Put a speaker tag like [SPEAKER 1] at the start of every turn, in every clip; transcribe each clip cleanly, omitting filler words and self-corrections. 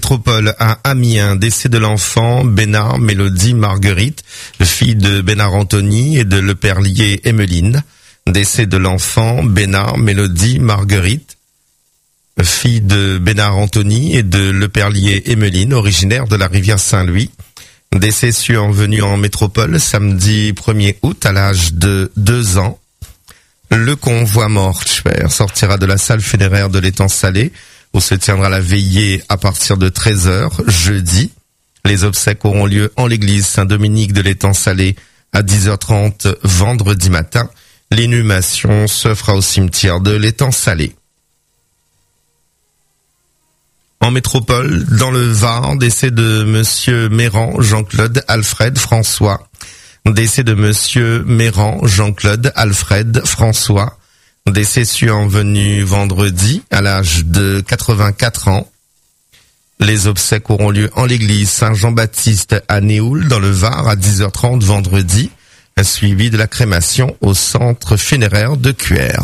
[SPEAKER 1] métropole à Amiens, décès de l'enfant Bénard Mélodie Marguerite, fille de Bénard Anthony et de Leperlier Emmeline. Décès de l'enfant Bénard Mélodie Marguerite, fille de Bénard Anthony et de Leperlier Emmeline, originaire de la rivière Saint-Louis. Décès survenu en métropole samedi 1er août à l'âge de 2 ans. Le convoi mortuaire sortira de la salle funéraire de l'étang Salé où se tiendra la veillée à partir de 13h jeudi. Les obsèques auront lieu en l'église Saint-Dominique de l'étang Salé à 10h30 vendredi matin. L'inhumation se fera au cimetière de l'étang Salé. En métropole, dans le Var, décès de monsieur Méran Jean-Claude Alfred François. Décès de monsieur Méran Jean-Claude Alfred François. Décès survenu vendredi à l'âge de 84 ans. Les obsèques auront lieu en l'église Saint-Jean-Baptiste à Néoul, dans le Var, à 10h30 vendredi, suivi de la crémation au centre funéraire de Cuers.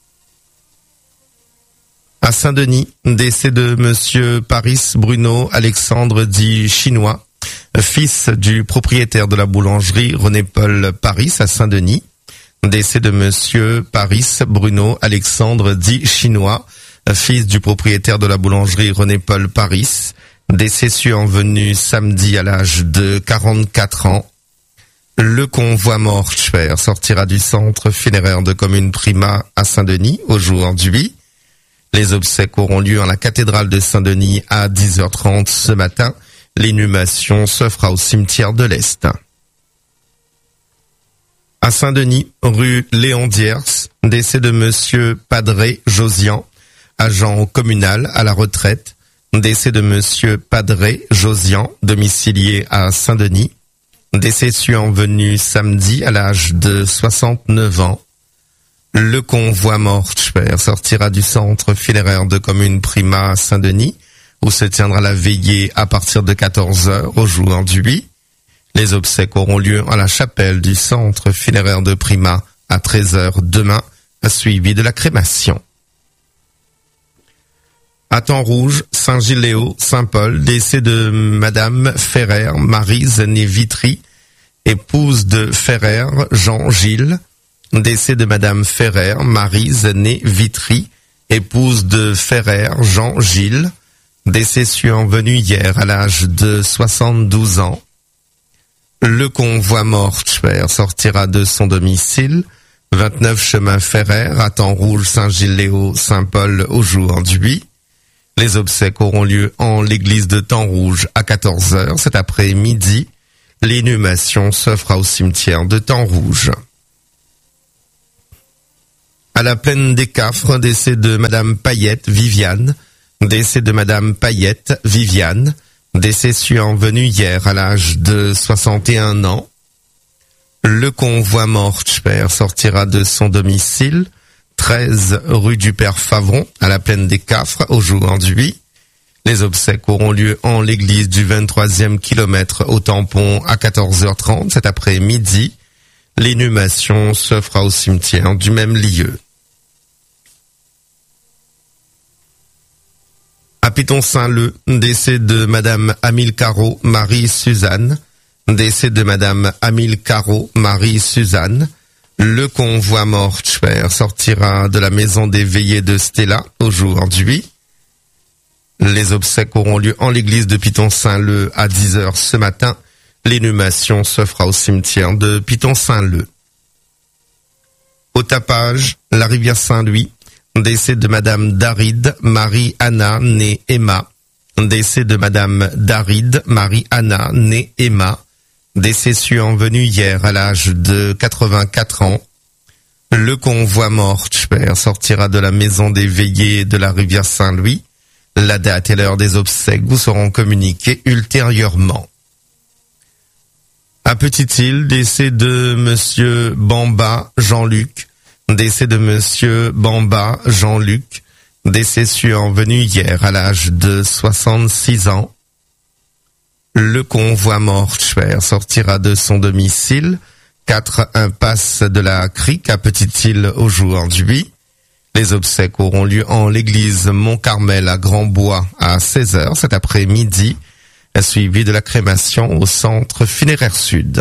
[SPEAKER 1] À Saint-Denis, décès de monsieur Paris Bruno Alexandre dit Chinois, fils du propriétaire de la boulangerie René-Paul Paris à Saint-Denis. Décès de monsieur Paris Bruno Alexandre dit Chinois, fils du propriétaire de la boulangerie René-Paul Paris. Décès survenu samedi à l'âge de 44 ans. Le convoi mortuaire sortira du centre funéraire de commune Prima à Saint-Denis aujourd'hui. Les obsèques auront lieu en la cathédrale de Saint-Denis à 10h30 ce matin. L'inhumation se fera au cimetière de l'Est. À Saint-Denis, rue Léon Diers, décès de monsieur Padré Josian, agent communal à la retraite. Décès de monsieur Padré Josian, domicilié à Saint-Denis. Décès survenu samedi à l'âge de 69 ans. Le convoi mortuaire sortira du centre funéraire de commune Prima à Saint-Denis, où se tiendra la veillée à partir de 14h aujourd'hui. Les obsèques auront lieu à la chapelle du centre funéraire de Prima à 13h demain, suivi de la crémation. À Temps-Rouge, Saint-Gilléo, Saint-Paul, décès de madame Ferrer, Maryse née Vitry, épouse de Ferrer, Jean-Gilles. Décès de madame Ferrer, Maryse née Vitry, épouse de Ferrer, Jean-Gilles. Décès survenu hier à l'âge de 72 ans. Le convoi mortuaire sortira de son domicile, 29 chemin Ferrer, à Temps-Rouge, Saint-Gilléo, Saint-Paul aujourd'hui. Les obsèques auront lieu en l'église de Temps-Rouge à 14h cet après-midi. L'inhumation se fera au cimetière de Temps-Rouge. À la plaine des Cafres, décès de madame Payette Viviane. Décès de madame Payette Viviane. Décès survenu hier à l'âge de 61 ans. Le convoi mortuaire sortira de son domicile, 13 rue du Père Favron, à la plaine des Cafres, aujourd'hui. Les obsèques auront lieu en l'église du 23e kilomètre au tampon à 14h30 cet après-midi. L'inhumation se fera au cimetière du même lieu. À Piton-Saint-Leu, décès de madame Amile Caro, Marie-Suzanne. Décès de madame Amile Caro, Marie-Suzanne. Le convoi mortuaire sortira de la maison des veillées de Stella aujourd'hui. Les obsèques auront lieu en l'église de Piton-Saint-Leu à 10h ce matin. L'inhumation se fera au cimetière de Piton-Saint-Leu. Au Tapage, la rivière Saint-Louis. Décès de madame Daride, Marie-Anna, née Emma. Décès de madame Daride, Marie-Anna, née Emma. Décès survenu hier à l'âge de 84 ans. Le convoi mortuaire sortira de la maison des veillées de la rivière Saint-Louis. La date et l'heure des obsèques vous seront communiquées ultérieurement. À Petite-Île, décès de monsieur Bamba Jean-Luc. Décès de monsieur Bamba Jean-Luc. Décès survenu hier à l'âge de 66 ans. Le convoi mortuaire sortira de son domicile, 4 impasse de la Crique à Petite-Île aujourd'hui. Les obsèques auront lieu en l'église Mont-Carmel à Grand-Bois à 16h cet après-midi, suivi de la crémation au centre funéraire sud.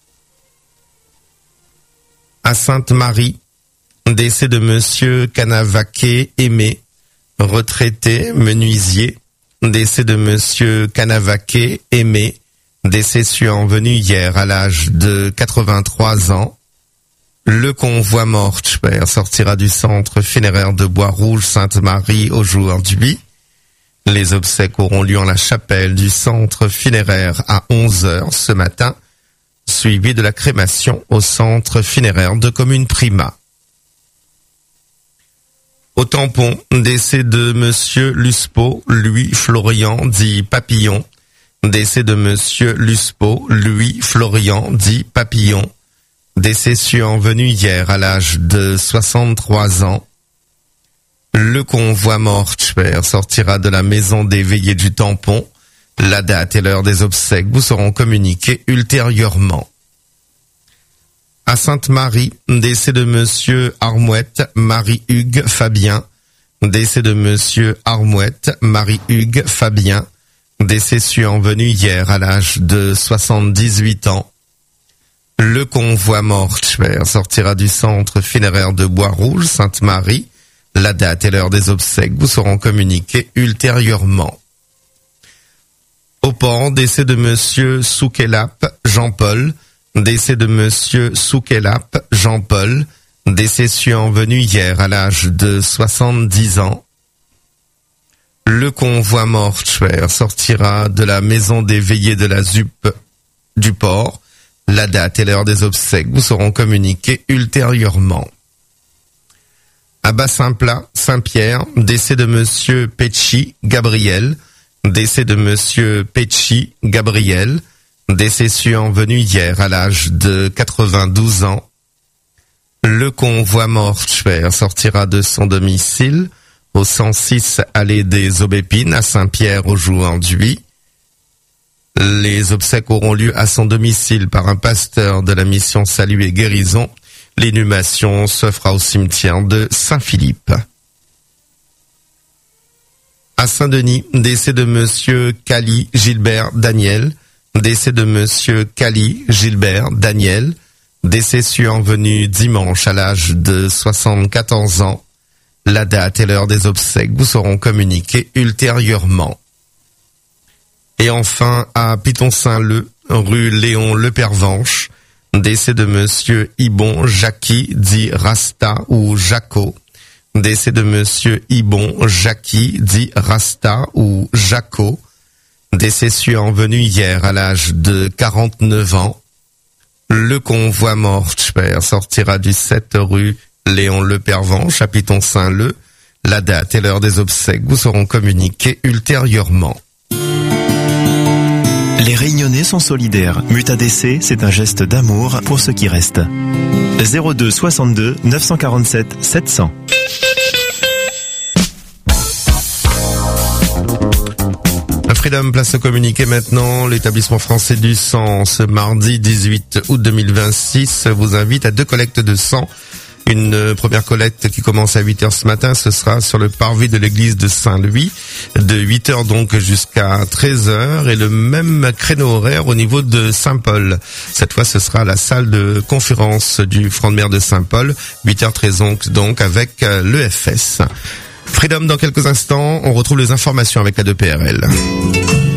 [SPEAKER 1] À Sainte-Marie, décès de monsieur Canavaquet Aimé, retraité menuisier. Décès de monsieur Canavaquet Aimé, décès survenu hier à l'âge de 83 ans. Le convoi mortuaire sortira du centre funéraire de Bois-Rouge Sainte-Marie aujourd'hui. Les obsèques auront lieu en la chapelle du centre funéraire à 11h ce matin, suivi de la crémation au centre funéraire de Commune Prima. Au tampon, décès de monsieur Luspo, Louis Florian, dit Papillon. Décès de monsieur Luspo, Louis Florian, dit Papillon. Décès survenu hier à l'âge de 63 ans. Le convoi mortuaire sortira de la maison des veillées du tampon. La date et l'heure des obsèques vous seront communiquées ultérieurement. À Sainte-Marie, décès de monsieur Armouette, Marie-Hugues Fabien. Décès de monsieur Armouette, Marie-Hugues Fabien. Décès survenu hier à l'âge de 78 ans. Le convoi mortuaire sortira du centre funéraire de Bois-Rouge, Sainte-Marie. La date et l'heure des obsèques vous seront communiquées ultérieurement. Au port, décès de monsieur Soukelap, Jean-Paul. Décès de monsieur Soukelap, Jean-Paul. Décès survenu hier à l'âge de 70 ans. Le convoi mortuaire sortira de la maison des veillées de la ZUP du port. La date et l'heure des obsèques vous seront communiquées ultérieurement. À Bassin-Plat, Saint-Pierre, décès de monsieur Pecci, Gabriel. Décès de monsieur Pecci, Gabriel. Décès survenu hier à l'âge de 92 ans. Le convoi mortuaire sortira de son domicile au 106 allée des Aubépines à Saint-Pierre aujourd'hui. Les obsèques auront lieu à son domicile par un pasteur de la mission Salut et Guérison. L'inhumation se fera au cimetière de Saint-Philippe. À Saint-Denis, décès de monsieur Cali Gilbert Daniel. Décès de monsieur Cali Gilbert Daniel. Décès survenu dimanche à l'âge de 74 ans. La date et l'heure des obsèques vous seront communiquées ultérieurement. Et enfin, à Piton-Saint-Leu, rue Léon Le Pervenche, décès de monsieur Ibon Jackie, dit Rasta ou Jaco. Décès de monsieur Ibon Jackie, dit Rasta ou Jaco. Décès survenu hier à l'âge de 49 ans. Le convoi mortuaire sortira du 7 rue Léon Le Pervenche à Piton-Saint-Leu. La date et l'heure des obsèques vous seront communiquées ultérieurement.
[SPEAKER 2] Les Réunionnais sont solidaires. Mutadc, c'est un geste d'amour pour ceux qui restent. 02 62 947 700.
[SPEAKER 1] Freedom place au communiqué maintenant. L'établissement français du sang, ce mardi 18 août 2026, vous invite à 2 collectes de sang. Une première collecte qui commence à 8h ce matin, ce sera sur le parvis de l'église de Saint-Louis, de 8h donc jusqu'à 13h, et le même créneau horaire au niveau de Saint-Paul. Cette fois, ce sera la salle de conférence du front de mer de Saint-Paul, 8h13 donc avec l'EFS. Freedom dans quelques instants, on retrouve les informations avec la 2PRL.